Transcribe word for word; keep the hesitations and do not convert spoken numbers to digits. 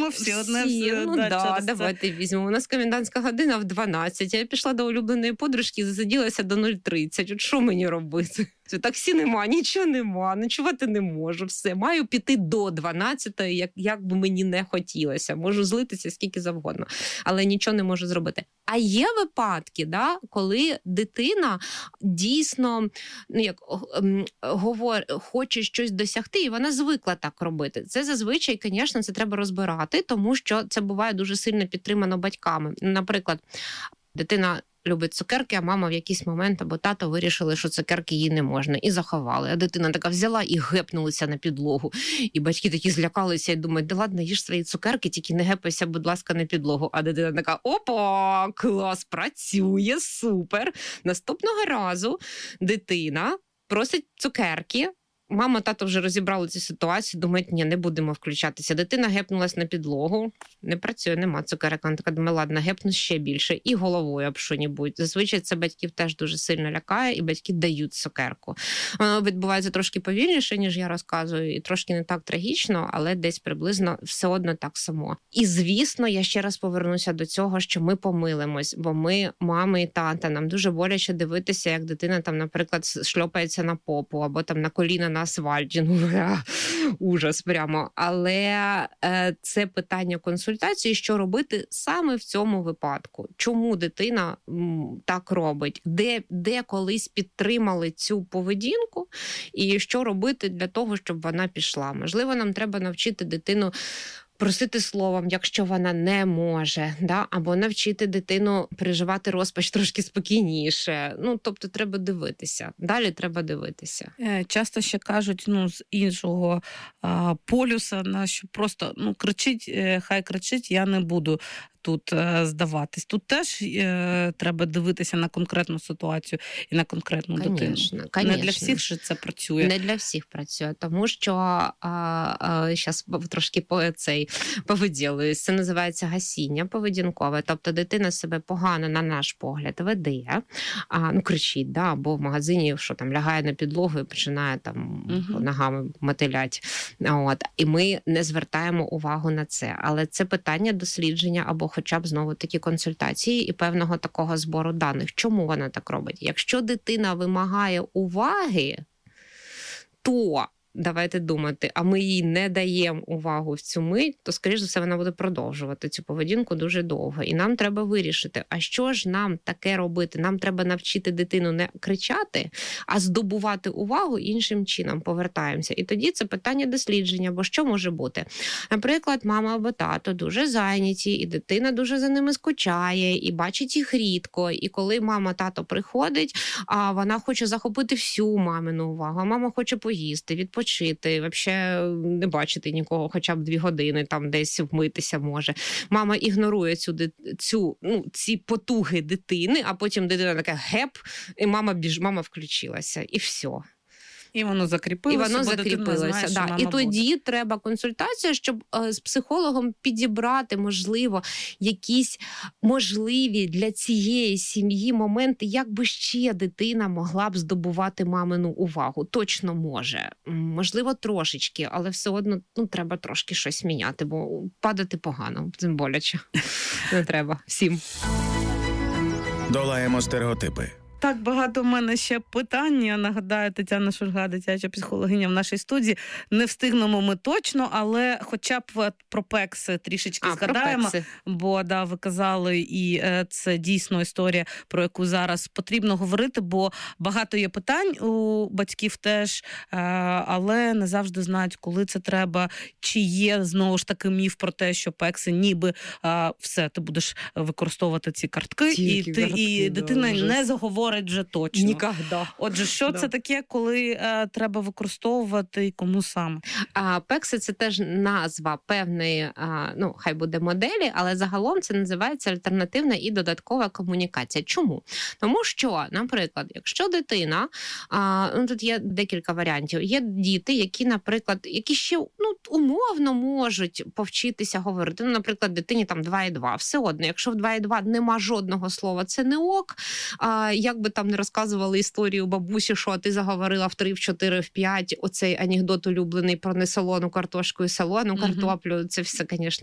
візьмемо всі одне. Всі, ну да, да, давайте візьмемо. У нас комендантська година в дванадцять, я пішла до улюбленої подружки і засиділася до нуль тридцять. От що мені робити? Таксі нема, нічого нема, ночувати не можу, все. Маю піти до дванадцятої, як, як би мені не хотілося. Можу злитися скільки завгодно, але нічого не можу зробити. А є випадки, да, коли дитина дійсно, ну, як, говор, хоче щось досягти, і вона звикла так робити. Це зазвичай, звісно, це треба розбирати, тому що це буває дуже сильно підтримано батьками. Наприклад, дитина любить цукерки, а мама в якийсь момент або тато вирішили, що цукерки їй не можна, і заховали. А дитина така взяла і гепнулася на підлогу. І батьки такі злякалися і думають, да ладно, їж свої цукерки, тільки не гепайся, будь ласка, на підлогу. А дитина така, опа, клас, працює, супер. Наступного разу дитина просить цукерки, мама, тато вже розібрали цю ситуацію, думають, ні, не будемо включатися. Дитина гепнулась на підлогу, не працює, нема цукерок. Вона така думає, ладно, гепну ще більше. І головою об що-небудь. Зазвичай це батьків теж дуже сильно лякає, і батьки дають цукерку. Воно відбувається трошки повільніше, ніж я розказую, і трошки не так трагічно, але десь приблизно все одно так само. І, звісно, я ще раз повернуся до цього, що ми помилимось, бо ми, мами і тата, нам дуже боляче дивитися, як дитина там, наприклад, шльопається на попу, або там на коліна на асфальті, ну, ужас прямо. Але е, це питання консультації, що робити саме в цьому випадку. Чому дитина м, так робить? Де, де колись підтримали цю поведінку? І що робити для того, щоб вона пішла? Можливо, нам треба навчити дитину просити словом, якщо вона не може, да? Або навчити дитину переживати розпач трошки спокійніше. Ну, тобто треба дивитися. Далі треба дивитися. Часто ще кажуть, ну, з іншого а, полюса, на що просто, ну, кричить, хай кричить, я не буду тут е, здаватись. Тут теж е, треба дивитися на конкретну ситуацію і на конкретну конечно, дитину. Конечно. Не для всіх же це працює. Не для всіх працює, тому що а, а, зараз трошки по цей повиділююсь. Це називається гасіння поведінкове. Тобто дитина себе погано, на наш погляд, веде, а, ну, кричить, да, або в магазині, що там лягає на підлогу і починає там угу. ногами мотилять. От. І ми не звертаємо увагу на це. Але це питання дослідження або хоча б знову такі консультації і певного такого збору даних. Чому вона так робить? Якщо дитина вимагає уваги, то давайте думати, а ми їй не даємо увагу в цю мить, то, скоріш за все, вона буде продовжувати цю поведінку дуже довго. І нам треба вирішити, а що ж нам таке робити? Нам треба навчити дитину не кричати, а здобувати увагу іншим чином. Повертаємося. І тоді це питання дослідження, бо що може бути? Наприклад, мама або тато дуже зайняті, і дитина дуже за ними скучає, і бачить їх рідко. І коли мама, тато приходить, а вона хоче захопити всю мамину увагу, а мама хоче поїсти, відпочити, Вчити, взагалі не бачити нікого, хоча б дві години, там десь вмитися може. Мама ігнорує цю, цю, ну, ці потуги дитини, а потім дитина така геп, і мама біж, мама включилася, і все. І воно закріпилося, і воно закріпилося. Знає, да. І тоді буде. Треба консультація, щоб е, з психологом підібрати, можливо, якісь можливі для цієї сім'ї моменти, як би ще дитина могла б здобувати мамину увагу. Точно може. Можливо, трошечки, але все одно, ну, треба трошки щось міняти, бо падати погано, тим боляче. Не треба всім. Долаємо стереотипи. Так багато в мене ще питань. Я нагадаю, Тетяна Шульга, дитяча психологиня в нашій студії. Не встигнемо ми точно, але хоча б про пекси трішечки а, згадаємо. Бо, да, ви казали, і це дійсно історія, про яку зараз потрібно говорити, бо багато є питань у батьків теж, але не завжди знають, коли це треба, чи є, знову ж таки, міф про те, що пекси ніби все, ти будеш використовувати ці картки, Тільки і, ти, картки, і да, дитина вже не заговорить вже точно. Нікогда. Отже, що да. це таке, коли е, треба використовувати і кому саме? А, пекси – це теж назва певної, а, ну, хай буде моделі, але загалом це називається альтернативна і додаткова комунікація. Чому? Тому що, наприклад, якщо дитина, а, ну, тут є декілька варіантів, є діти, які, наприклад, які ще, ну, умовно можуть повчитися говорити. Ну, наприклад, дитині там два і два. Все одно, якщо в два і два нема жодного слова, це не ок. А, як би там не розказували історію бабусі, що ти заговорила в три, в чотири, в п'ять, оцей анекдот улюблений про несолону картошку і солону картоплю, mm-hmm. це все, звісно,